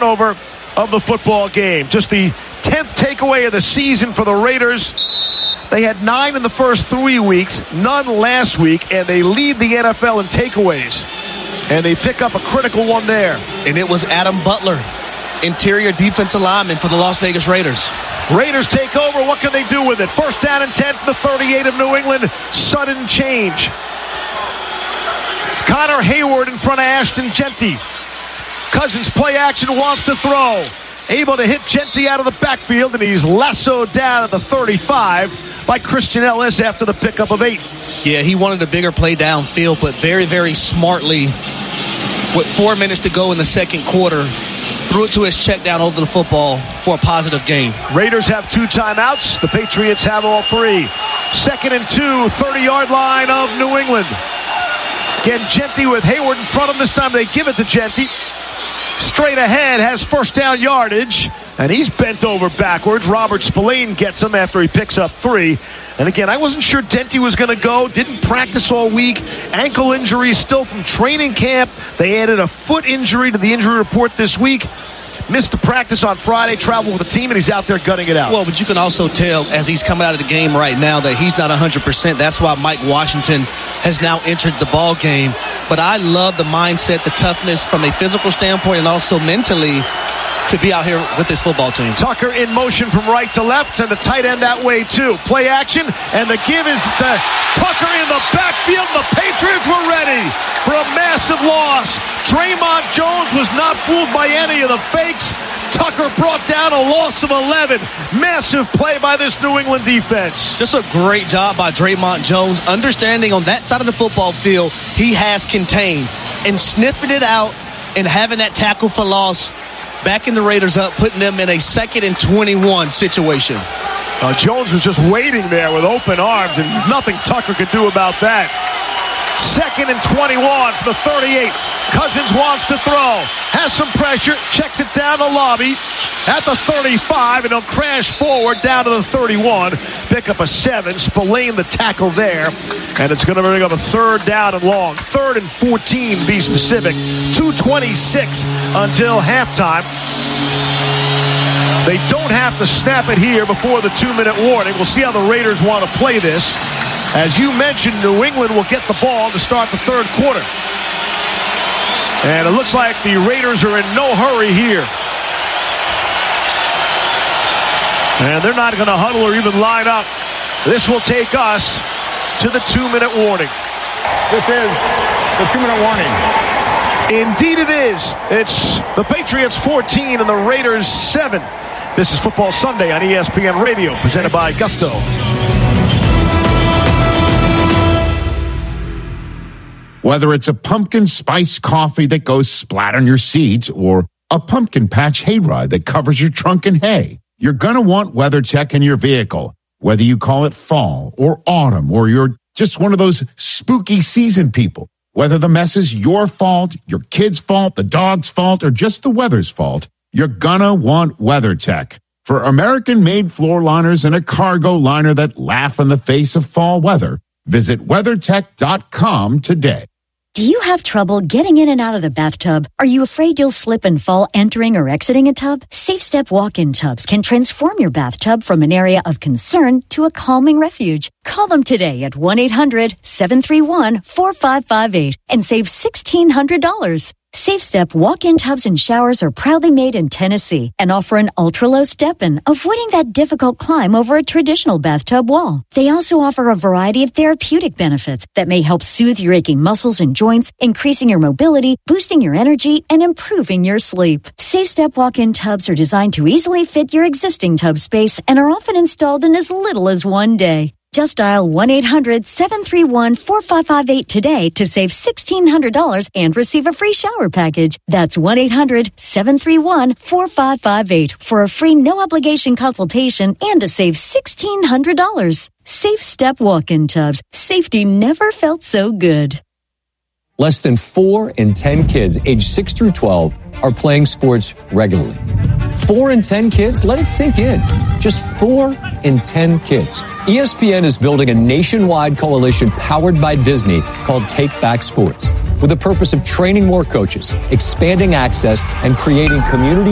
turnover of the football game. Just the 10th takeaway of the season for the Raiders. They had 9 in the first 3 weeks, none last week, and they lead the NFL in takeaways. And they pick up a critical one there. And it was Adam Butler, interior defensive lineman for the Las Vegas Raiders. Raiders take over. What can they do with it? First down and 10 from the 38 of New England. Sudden change. Connor Hayward in front of Ashton Jeanty. Cousins play action, wants to throw. Able to hit Jeanty out of the backfield, and he's lassoed down at the 35 by Christian Ellis after the pickup of 8. Yeah, he wanted a bigger play downfield, but very, very smartly, with 4 minutes to go in the second quarter, threw it to his check down over the football for a positive gain. Raiders have 2 timeouts. The Patriots have all 3. 2nd and 2, 30-yard line of New England. Again, Jeanty with Hayward in front of him. This time they give it to Jeanty. Straight ahead, has first down yardage, and he's bent over backwards. Robert Spillane gets him after he picks up 3. And again, I wasn't sure Jeanty was going to go. Didn't practice all week. Ankle injury still from training camp. They added a foot injury to the injury report this week. Missed the practice on Friday, traveled with the team, and he's out there gutting it out. Well, but you can also tell as he's coming out of the game right now that he's not 100%. That's why Mike Washington has now entered the ball game. But I love the mindset, the toughness from a physical standpoint and also mentally to be out here with this football team. Tucker in motion from right to left, and the tight end that way too. Play action, and the give is to Tucker in the backfield. The Patriots were ready for a massive loss. Draymond Jones was not fooled by any of the fakes. Tucker brought down a loss of 11. Massive play by this New England defense. Just a great job by Draymond Jones, understanding on that side of the football field he has contained and sniffing it out and having that tackle for loss, backing the Raiders up, putting them in a 2nd and 21 situation. Jones was just waiting there with open arms, and nothing Tucker could do about that. 2nd and 21 for the 38. Cousins wants to throw. Has some pressure. Checks it down the lobby at the 35, and he'll crash forward down to the 31. Pick up a 7. Spillane the tackle there. And it's going to bring up a 3rd down and long. 3rd and 14, to be specific. 2:26 until halftime. They don't have to snap it here before the 2-minute warning. We'll see how the Raiders want to play this. As you mentioned, New England will get the ball to start the 3rd quarter. And it looks like the Raiders are in no hurry here. And they're not going to huddle or even line up. This will take us to the 2-minute warning. This is the 2-minute warning. Indeed it is. It's the Patriots 14 and the Raiders 7. This is Football Sunday on ESPN Radio, presented by Gusto. Whether it's a pumpkin spice coffee that goes splat on your seat or a pumpkin patch hayride that covers your trunk in hay, you're going to want WeatherTech in your vehicle. Whether you call it fall or autumn or you're just one of those spooky season people, whether the mess is your fault, your kid's fault, the dog's fault, or just the weather's fault, you're gonna want WeatherTech. For American-made floor liners and a cargo liner that laugh in the face of fall weather, visit WeatherTech.com today. Do you have trouble getting in and out of the bathtub? Are you afraid you'll slip and fall entering or exiting a tub? SafeStep walk-in tubs can transform your bathtub from an area of concern to a calming refuge. Call them today at 1-800-731-4558 and save $1,600. SafeStep walk-in tubs and showers are proudly made in Tennessee and offer an ultra-low step-in, avoiding that difficult climb over a traditional bathtub wall. They also offer a variety of therapeutic benefits that may help soothe your aching muscles and joints, increasing your mobility, boosting your energy, and improving your sleep. SafeStep walk-in tubs are designed to easily fit your existing tub space and are often installed in as little as 1 day. Just dial 1-800-731-4558 today to save $1,600 and receive a free shower package. That's 1-800-731-4558 for a free no-obligation consultation and to save $1,600. SafeStep walk-in tubs. Safety never felt so good. Less than 4 in 10 kids aged 6 through 12 are playing sports regularly. 4 in 10 kids? Let it sink in. Just 4 in 10 kids. ESPN is building a nationwide coalition powered by Disney called Take Back Sports, with the purpose of training more coaches, expanding access, and creating community